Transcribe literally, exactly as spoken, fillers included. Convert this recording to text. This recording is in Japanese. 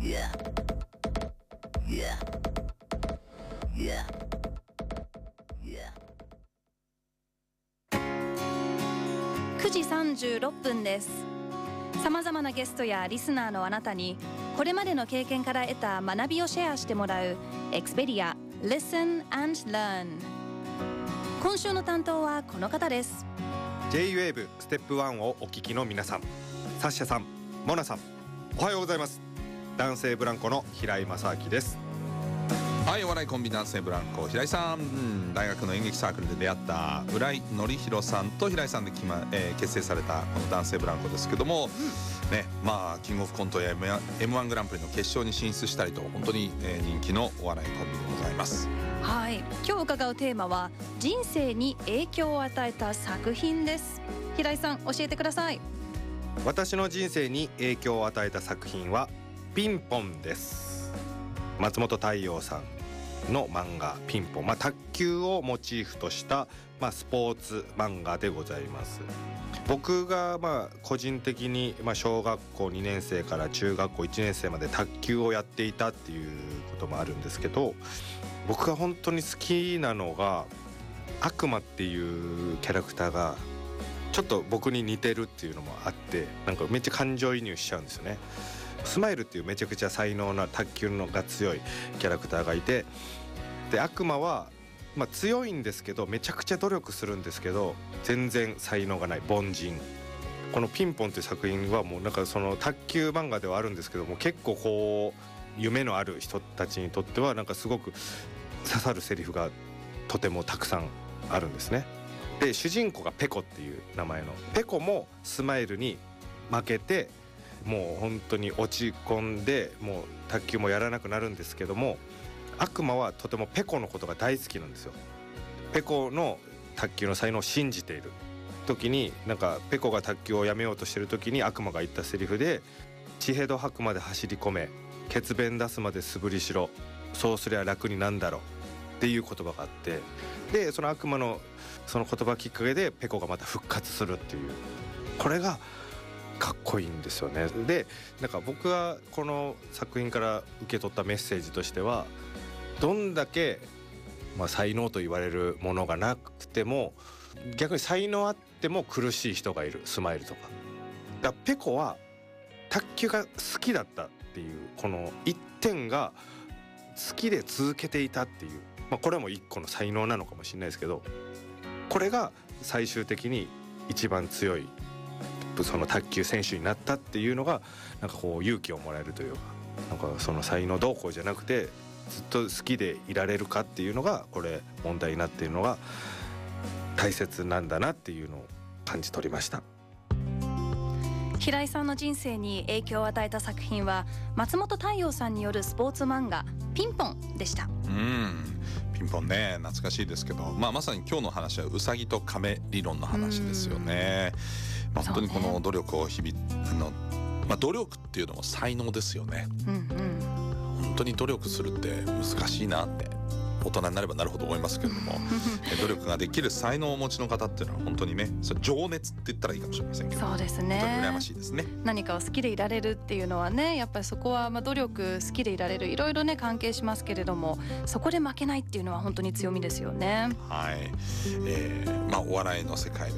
くじさんじゅうろっぷんです。さまざまなゲストやリスナーのあなたにこれまでの経験から得た学びをシェアしてもらうエクスペディア Listen and Learn。 今週の担当はこの方です。 ジェイウェーブ ステップワンをお聞きの皆さん、サッシャさん、モナさん、おはようございます。男性ブランコの平井正明です。 はい、お笑いコンビ男性ブランコ平井さん、うん、大学の演劇サークルで出会った浦井典弘さんと平井さんで決、まえー、結成されたこの男性ブランコですけども、うんね、まあキングオブコントや エムワン グランプリの決勝に進出したりと本当に、えー、人気のお笑いコンビでございます。 はい、今日伺うテーマは人生に影響を与えた作品です。平井さん、教えてください。 私の人生に影響を与えた作品はピンポンです。松本太陽さんの漫画ピンポン、まあ、卓球をモチーフとした、まあ、スポーツ漫画でございます。僕がまあ個人的に、まあ、小学校にねん生から中学校いちねん生まで卓球をやっていたっていうこともあるんですけど、僕が本当に好きなのが悪魔っていうキャラクターがちょっと僕に似てるっていうのもあって、なんかめっちゃ感情移入しちゃうんですよね。スマイルっていうめちゃくちゃ才能な卓球のが強いキャラクターがいて、で悪魔は、まあ、強いんですけどめちゃくちゃ努力するんですけど全然才能がない凡人。このピンポンっていう作品はもうなんかその卓球漫画ではあるんですけども、結構こう夢のある人たちにとってはなんかすごく刺さるセリフがとてもたくさんあるんですね。で主人公がペコっていう名前のペコもスマイルに負けてもう本当に落ち込んでもう卓球もやらなくなるんですけども、悪魔はとてもペコのことが大好きなんですよ。ペコの卓球の才能を信じている時に、なんかペコが卓球をやめようとしてる時に悪魔が言ったセリフで、地平道吐くまで走り込め、血便出すまで素振りしろ、そうすりゃ楽になんだろうっていう言葉があって、でその悪魔のその言葉きっかけでペコがまた復活するっていう、これがかっこいいんですよね。でなんか僕がこの作品から受け取ったメッセージとしては、どんだけ、まあ、才能と言われるものがなくても逆に才能あっても苦しい人がいる、スマイルとか。だからペコは卓球が好きだったっていうこの一点が好きで続けていたっていう、まあ、これも一個の才能なのかもしれないですけど、これが最終的に一番強いその卓球選手になったっていうのがなんかこう勇気をもらえるというか、なんかその才能どうこうじゃなくてずっと好きでいられるかっていうのがこれ問題になっているのが大切なんだなっていうのを感じ取りました。 平井さんの人生に影響を与えた作品は松本太陽さんによるスポーツ漫画ピンポンでした。 うんピンポンね、懐かしいですけど、まあ、まさに今日の話はウサギと亀理論の話ですよね。まあ、本当にこの努力を日々の、まあ、努力っていうのも才能ですよね。うんうん、本当に努力するって難しいなって大人になればなるほど思いますけれども努力ができる才能をお持ちの方っていうのは本当にね、それ情熱って言ったらいいかもしれませんけど、 そうですね、 本当に羨ましいですね。 何かを好きでいられるっていうのはね、やっぱりそこはまあ努力好きでいられるいろいろね関係しますけれども、そこで負けないっていうのは本当に強みですよね。 はい、えーまあ、お笑いの世界